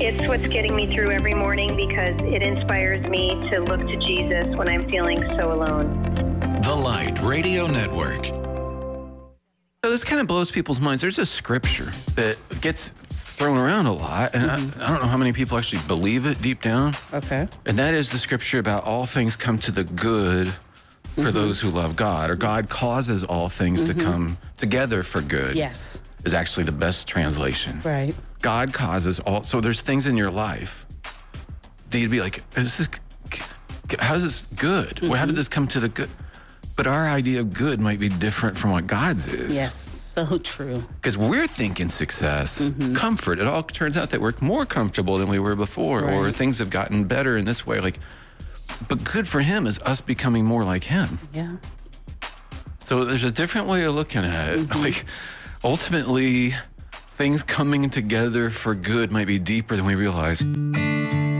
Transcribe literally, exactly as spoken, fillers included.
It's what's getting me through every morning because it inspires me to look to Jesus when I'm feeling so alone. The Light Radio Network. So this kind of blows people's minds. There's a scripture that gets thrown around a lot, and mm-hmm. I, I don't know how many people actually believe it deep down. Okay. And that is the scripture about all things come to the good for mm-hmm. those who love God, or God causes all things mm-hmm. to come together for good. Yes. Is actually the best translation. Right. God causes all, so there's things in your life that you'd be like, is this, how is this good? Mm-hmm. Well, how did this come to the good? But our idea of good might be different from what God's is. Yes, so true. Because we're thinking success, mm-hmm. comfort. It all turns out that we're more comfortable than we were before, right. or things have gotten better in this way. Like, but good for him is us becoming more like him. Yeah. So there's a different way of looking at it. Mm-hmm. Like, ultimately, things coming together for good might be deeper than we realize.